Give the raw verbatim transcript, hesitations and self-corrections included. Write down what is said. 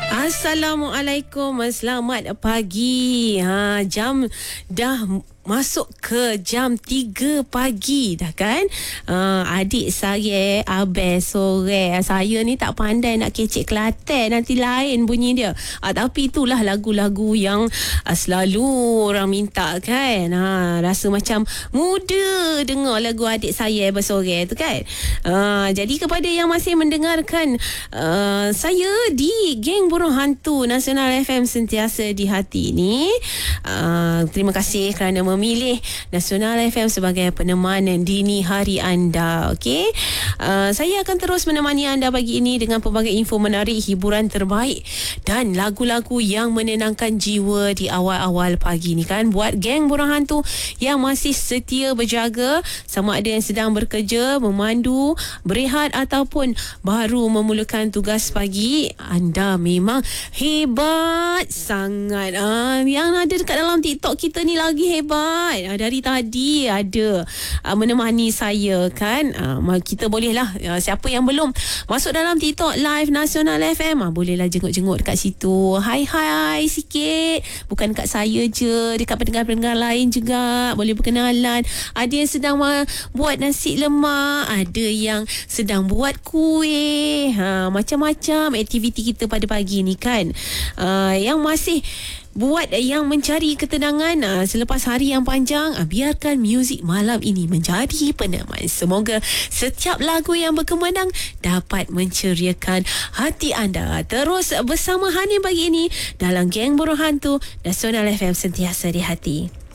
Assalamualaikum, selamat pagi. Ha, jam dah masuk ke jam tiga pagi dah kan. uh, Adik saya Abel sore. Saya ni tak pandai nak kecek Kelantan, nanti lain bunyi dia. uh, Tapi itulah lagu-lagu yang uh, selalu orang minta kan. ha, Rasa macam muda dengar lagu adik saya Abel sore tu kan. uh, Jadi kepada yang masih mendengarkan uh, saya di Geng Burung Hantu Nasional F M sentiasa di hati ni, uh, terima kasih kerana memilih Nasional F M sebagai peneman dini hari anda. Okey, uh, saya akan terus menemani anda pagi ini dengan pelbagai info menarik, hiburan terbaik dan lagu-lagu yang menenangkan jiwa di awal-awal pagi ni kan. Buat geng Burung Hantu yang masih setia berjaga, sama ada yang sedang bekerja, memandu, berehat ataupun baru memulakan tugas pagi, anda memang hebat sangat. Ah, yang ada dekat dalam TikTok kita ni lagi hebat. Ah, dari tadi ada ah, menemani saya kan. Ah, kita bolehlah, ah, siapa yang belum masuk dalam TikTok Live Nasional F M, ah, bolehlah jenguk-jenguk dekat situ. Hai-hai sikit. Bukan dekat saya je, dekat pendengar-pendengar lain juga boleh berkenalan. Ada yang sedang buat nasi lemak, ada yang sedang buat kuih. Ha, macam-macam aktiviti kita pada pagi ni kan. Uh, yang masih buat yang mencari ketenangan uh, selepas hari yang panjang, uh, biarkan muzik malam ini menjadi peneman. Semoga setiap lagu yang berkumandang dapat menceriakan hati anda. Terus bersama Hani pagi ini dalam Geng Burung Hantu Nasional F M sentiasa di hati.